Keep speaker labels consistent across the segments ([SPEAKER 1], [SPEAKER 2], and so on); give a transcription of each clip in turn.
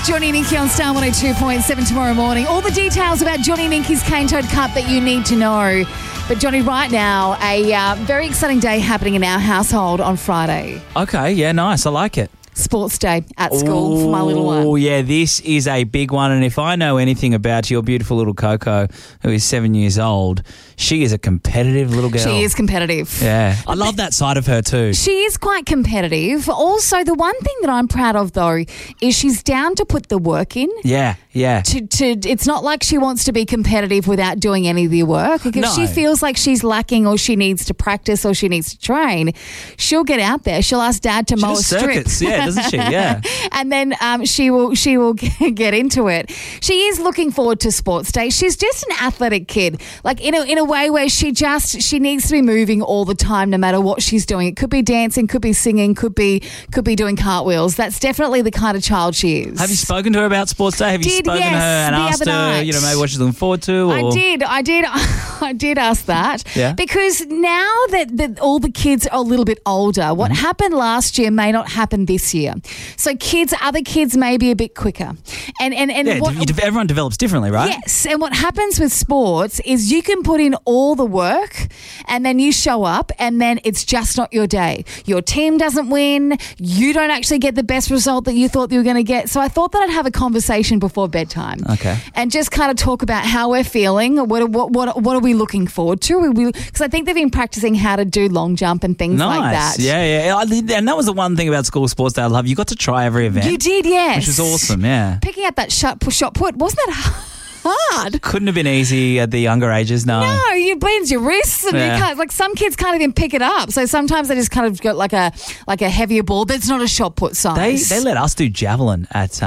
[SPEAKER 1] Johnny and Inky on Star 102.7 tomorrow morning. All the details about Johnny and Inky's Cane Toad Cup that you need to know. But Johnny, right now, a very exciting day happening in our household on Friday.
[SPEAKER 2] Okay, yeah, nice. I like it.
[SPEAKER 1] Sports day at school for my little one.
[SPEAKER 2] Oh, yeah, this is a big one. And if I know anything about your beautiful little Coco, who is 7 years old, she is a competitive little girl.
[SPEAKER 1] She is competitive.
[SPEAKER 2] Yeah. I love that side of her too.
[SPEAKER 1] She is quite competitive. Also, the one thing that I'm proud of, though, is she's down to put the work in.
[SPEAKER 2] Yeah.
[SPEAKER 1] It's not like she wants to be competitive without doing any of the work. Like if she feels like she's lacking or she needs to practice or she needs to train, she'll get out there. She'll ask Dad to mow a strip.
[SPEAKER 2] Circuits, yeah, doesn't she? Yeah.
[SPEAKER 1] And then she will get into it. She is looking forward to sports day. She's just an athletic kid, like in a way where she needs to be moving all the time, no matter what she's doing. It could be dancing, could be singing, could be doing cartwheels. That's definitely the kind of child she is.
[SPEAKER 2] Have you spoken to her about sports day? Have you spoken to her and asked her, maybe what she's looking forward to? Or?
[SPEAKER 1] I did ask that.
[SPEAKER 2] Yeah.
[SPEAKER 1] Because now that all the kids are a little bit older, what happened last year may not happen this year. So other kids may be a bit quicker. And
[SPEAKER 2] everyone develops differently, right?
[SPEAKER 1] Yes. And what happens with sports is you can put in all the work and then you show up and then it's just not your day. Your team doesn't win. You don't actually get the best result that you thought you were going to get. So I thought that I'd have a conversation before bedtime.
[SPEAKER 2] Okay.
[SPEAKER 1] And just kind of talk about how we're feeling. What are we looking forward to? Because I think they've been practicing how to do long jump and things like that.
[SPEAKER 2] Yeah. And that was the one thing about school sports day I love. You got to try every event.
[SPEAKER 1] You did, yes.
[SPEAKER 2] Which was awesome, yeah.
[SPEAKER 1] Picking up that shot put, wasn't that hard?
[SPEAKER 2] Couldn't have been easy at the younger ages, no.
[SPEAKER 1] No, you bend your wrists and you can't, like some kids can't even pick it up. So sometimes they just kind of got like a heavier ball that's not a shot put size.
[SPEAKER 2] They let us do javelin at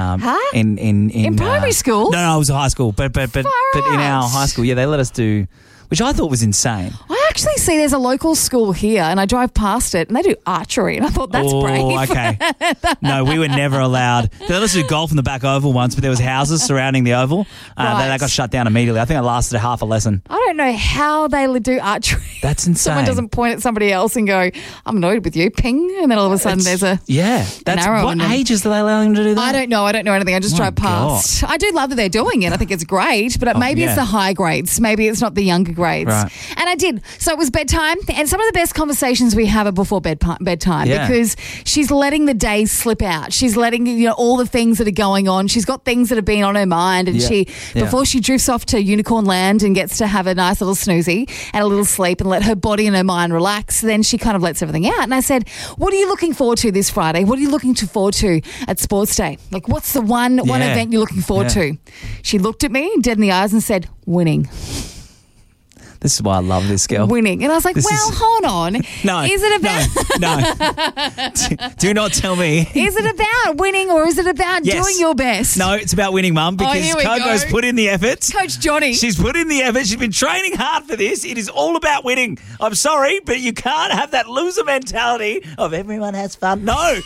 [SPEAKER 1] in primary school.
[SPEAKER 2] No, it was high school, but in our high school, they let us do, which I thought was insane.
[SPEAKER 1] I actually see there's a local school here and I drive past it and they do archery and I thought that's brave.
[SPEAKER 2] Oh, okay. No, we were never allowed. They let us do golf in the back oval once, but there was houses surrounding the oval. That got shut down immediately. I think it lasted half a lesson.
[SPEAKER 1] I don't know how they do archery.
[SPEAKER 2] That's insane.
[SPEAKER 1] Someone doesn't point at somebody else and go, I'm annoyed with you, ping, and then all of a sudden there's a arrow.
[SPEAKER 2] What ages do they allow them to do that?
[SPEAKER 1] I don't know anything. I just drive past. God. I do love that they're doing it. I think it's great, but maybe it's the high grades. Maybe it's not the younger grades.
[SPEAKER 2] Right.
[SPEAKER 1] And I did. So it was bedtime, and some of the best conversations we have are before bedtime because she's letting the days slip out. She's letting all the things that are going on. She's got things that have been on her mind, and before she drifts off to unicorn land and gets to have a nice little snoozy and a little sleep and let her body and her mind relax, then she kind of lets everything out. And I said, what are you looking forward to this Friday? What are you looking forward to at sports day? Like, what's the one event you're looking forward to? She looked at me dead in the eyes and said, winning.
[SPEAKER 2] This is why I love this girl.
[SPEAKER 1] Winning. And I was like, hold on.
[SPEAKER 2] No.
[SPEAKER 1] Is it about...
[SPEAKER 2] No. Do not tell me.
[SPEAKER 1] Is it about winning or is it about doing your best?
[SPEAKER 2] No, it's about winning, Mum, because Coco's put in the effort.
[SPEAKER 1] Coach Johnny.
[SPEAKER 2] She's put in the effort. She's been training hard for this. It is all about winning. I'm sorry, but you can't have that loser mentality of everyone has fun. No.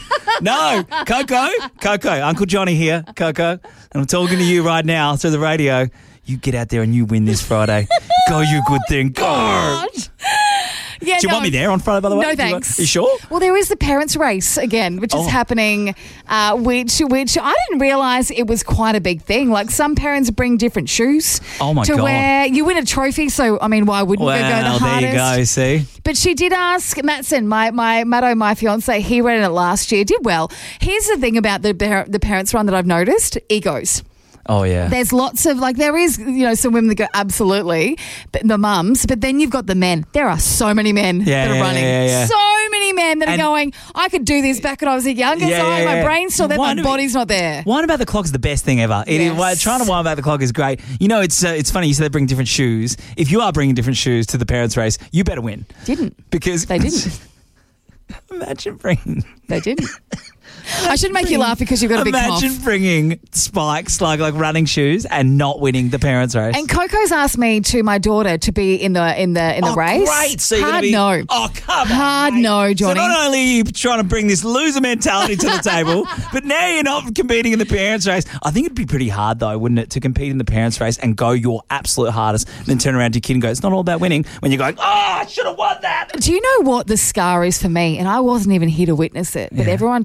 [SPEAKER 2] Coco, Uncle Johnny here, Coco, and I'm talking to you right now through the radio. You get out there and you win this Friday. Go, you good thing. Go.
[SPEAKER 1] God. Yeah,
[SPEAKER 2] do you want me there on Friday, by the way?
[SPEAKER 1] No, thanks.
[SPEAKER 2] Are you sure?
[SPEAKER 1] Well, there is the parents' race again, which is happening, which I didn't realise it was quite a big thing. Like, some parents bring different shoes to wear. You win a trophy, so, I mean, why wouldn't you go the hardest?
[SPEAKER 2] There you go, see?
[SPEAKER 1] But she did ask Matson, my fiancé, he ran it last year, did well. Here's the thing about the parents' run that I've noticed, egos.
[SPEAKER 2] Oh, yeah.
[SPEAKER 1] There's lots of, there is, some women that go, absolutely, but the mums, but then you've got the men. There are so many men that are running.
[SPEAKER 2] Yeah.
[SPEAKER 1] So many men that are going, I could do this back when I was a younger guy. My brain's still there, my body's not there.
[SPEAKER 2] Whine about the clock is the best thing ever. Trying to whine about the clock is great. It's funny, you said they bring different shoes. If you are bringing different shoes to the parents' race, you better win. Because
[SPEAKER 1] they didn't.
[SPEAKER 2] Imagine bringing...
[SPEAKER 1] They didn't. I should make you laugh because you've got a big cough.
[SPEAKER 2] Imagine bringing spikes like running shoes and not winning the parents' race.
[SPEAKER 1] And Coco's asked me to my daughter to be in the race.
[SPEAKER 2] Great! So you're
[SPEAKER 1] Hard
[SPEAKER 2] be,
[SPEAKER 1] no.
[SPEAKER 2] Oh, come on.
[SPEAKER 1] Hard no, Johnny.
[SPEAKER 2] So not only are you trying to bring this loser mentality to the table, but now you're not competing in the parents' race. I think it'd be pretty hard though, wouldn't it, to compete in the parents' race and go your absolute hardest, and then turn around to your kid and go, it's not all about winning, when you're going, I should have won that.
[SPEAKER 1] Do you know what the scar is for me? And I wasn't even here to witness it, but everyone talks about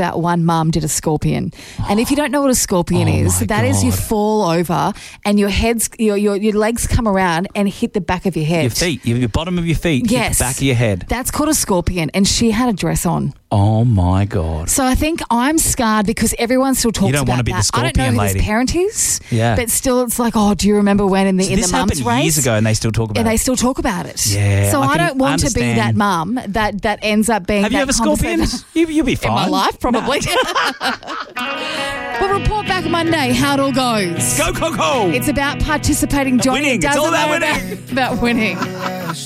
[SPEAKER 1] about one mum did a scorpion. And if you don't know what a scorpion is, that is you fall over and your legs come around and hit the back of your head.
[SPEAKER 2] Your feet, your bottom of your feet, hit the back of your head.
[SPEAKER 1] That's called a scorpion, and she had a dress on.
[SPEAKER 2] Oh my God.
[SPEAKER 1] So I think I'm scarred because everyone still talks about that.
[SPEAKER 2] You don't want to be the scorpion lady.
[SPEAKER 1] I don't know who this parent is,
[SPEAKER 2] yeah.
[SPEAKER 1] But still it's like, oh, do you remember when in the mum's race?
[SPEAKER 2] This happened years ago and they still talk about it.
[SPEAKER 1] And they still talk about it.
[SPEAKER 2] Yeah.
[SPEAKER 1] So I don't want to be that mum that ends up being
[SPEAKER 2] Have you ever scorpions? You'll be fine.
[SPEAKER 1] In my life, probably. We'll report back Monday how it all goes.
[SPEAKER 2] Go, go, go.
[SPEAKER 1] It's about participating, Johnny.
[SPEAKER 2] Winning. It's all about winning.
[SPEAKER 1] About winning.